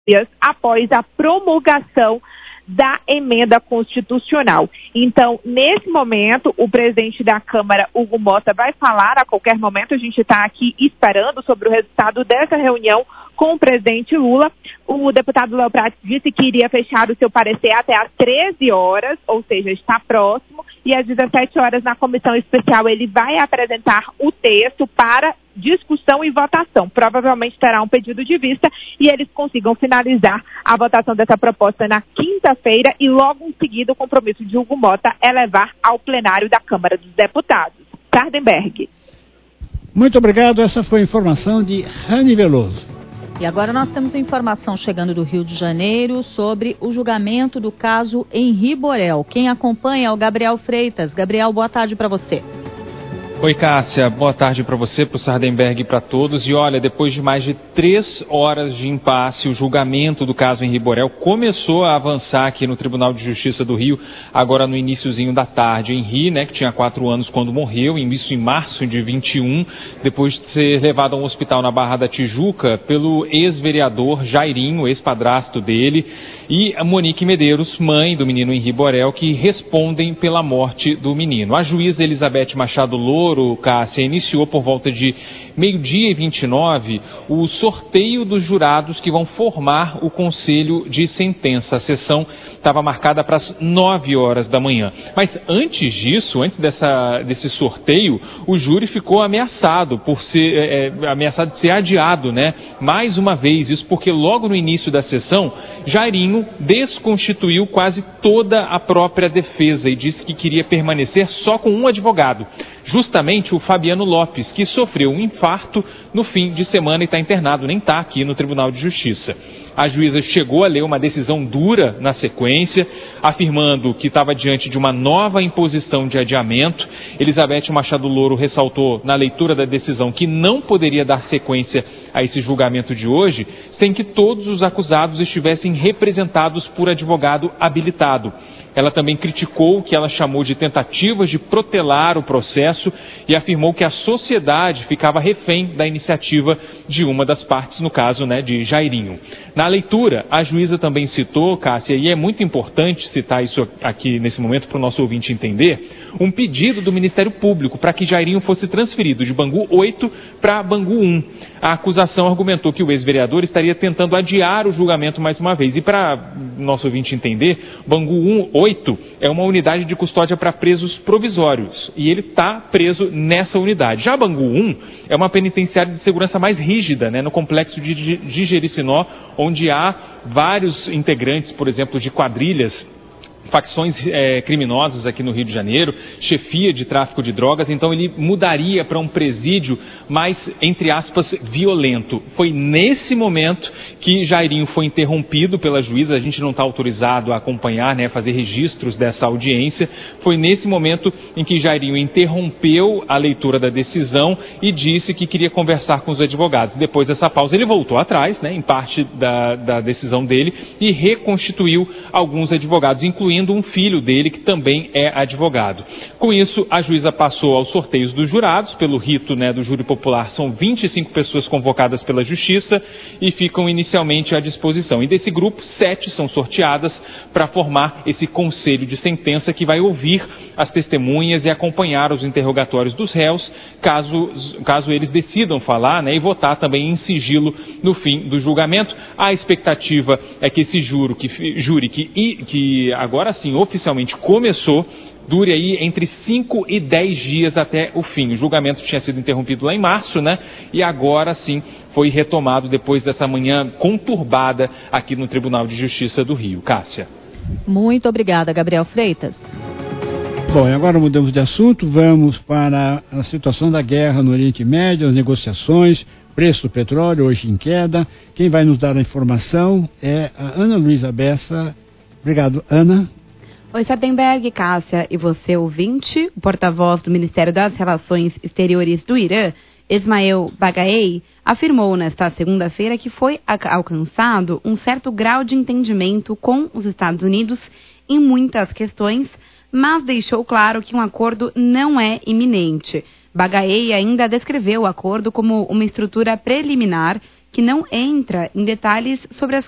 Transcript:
dias após a promulgação da emenda constitucional. Então, nesse momento, o presidente da Câmara, Hugo Mota, vai falar a qualquer momento. A gente está aqui esperando sobre o resultado dessa reunião com o presidente Lula. O deputado Léo Prates disse que iria fechar o seu parecer até às 13 horas, ou seja, está próximo, e às 17 horas na comissão especial ele vai apresentar o texto para discussão e votação. Provavelmente terá um pedido de vista e eles consigam finalizar a votação dessa proposta na quinta-feira e logo em seguida o compromisso de Hugo Mota é levar ao plenário da Câmara dos Deputados. Sardenberg. Muito obrigado. Essa foi a informação de Rani Veloso. E agora nós temos informação chegando do Rio de Janeiro sobre o julgamento do caso Henri Borel. Quem acompanha é o Gabriel Freitas. Gabriel, boa tarde para você. Oi, Cássia, boa tarde para você, para o Sardenberg e para todos. E olha, depois de mais de 3 horas de impasse, o julgamento do caso Henri Borel começou a avançar aqui no Tribunal de Justiça do Rio, agora no iniciozinho da tarde. Henri, que tinha 4 anos quando morreu, isso em março de 21, depois de ser levado a um hospital na Barra da Tijuca pelo ex-vereador Jairinho, ex-padrasto dele, e a Monique Medeiros, mãe do menino Henri Borel, que respondem pela morte do menino. A juíza Elizabeth Machado Louro, Cássia, iniciou por volta de 12h29 o sorteio dos jurados que vão formar o conselho de sentença. A sessão estava marcada para as 9 horas da manhã. Mas antes disso, antes desse sorteio, o júri ficou ameaçado de ser adiado, mais uma vez. Isso porque logo no início da sessão, Jairinho desconstituiu quase toda a própria defesa e disse que queria permanecer só com um advogado. Justamente o Fabiano Lopes, que sofreu um infarto no fim de semana e está internado, nem está aqui no Tribunal de Justiça. A juíza chegou a ler uma decisão dura na sequência, afirmando que estava diante de uma nova imposição de adiamento. Elizabeth Machado Louro ressaltou na leitura da decisão que não poderia dar sequência a esse julgamento de hoje sem que todos os acusados estivessem representados por advogado habilitado. Ela também criticou o que ela chamou de tentativas de protelar o processo e afirmou que a sociedade ficava refém da iniciativa de uma das partes, no caso, de Jairinho. Na leitura, a juíza também citou, Cássia, e é muito importante citar isso aqui nesse momento para o nosso ouvinte entender, um pedido do Ministério Público para que Jairinho fosse transferido de Bangu 8 para Bangu 1. A acusação argumentou que o ex-vereador estaria tentando adiar o julgamento mais uma vez. E para nosso ouvinte entender, Bangu 8 é uma unidade de custódia para presos provisórios e ele está preso nessa unidade. Já Bangu 1 é uma penitenciária de segurança mais rígida, no complexo de Jericinó, onde há vários integrantes, por exemplo, de quadrilhas, facções criminosas aqui no Rio de Janeiro, chefia de tráfico de drogas. Então ele mudaria para um presídio mais, entre aspas, violento. Foi nesse momento que Jairinho foi interrompido pela juíza. A gente não está autorizado a acompanhar, fazer registros dessa audiência. Foi nesse momento em que Jairinho interrompeu a leitura da decisão e disse que queria conversar com os advogados. Depois dessa pausa ele voltou atrás, em parte da decisão dele, e reconstituiu alguns advogados, incluindo um filho dele que também é advogado. Com isso, a juíza passou aos sorteios dos jurados. Pelo rito do júri popular, são 25 pessoas convocadas pela Justiça e ficam inicialmente à disposição. E desse grupo, 7 são sorteadas para formar esse conselho de sentença que vai ouvir as testemunhas e acompanhar os interrogatórios dos réus, caso eles decidam falar, e votar também em sigilo no fim do julgamento. A expectativa é que esse júri que agora sim oficialmente começou, dure aí entre 5 e 10 dias até o fim. O julgamento tinha sido interrompido lá em março, e agora sim foi retomado depois dessa manhã conturbada aqui no Tribunal de Justiça do Rio. Cássia. Muito obrigada, Gabriel Freitas. Bom, e agora mudamos de assunto, vamos para a situação da guerra no Oriente Médio, as negociações, preço do petróleo hoje em queda. Quem vai nos dar a informação é a Ana Luísa Bessa. Obrigado, Ana. Oi, Sardenberg, Cássia e você, ouvinte. O porta-voz do Ministério das Relações Exteriores do Irã, Ismael Bagaei, afirmou nesta segunda-feira que foi alcançado um certo grau de entendimento com os Estados Unidos em muitas questões, mas deixou claro que um acordo não é iminente. Bagaei ainda descreveu o acordo como uma estrutura preliminar que não entra em detalhes sobre as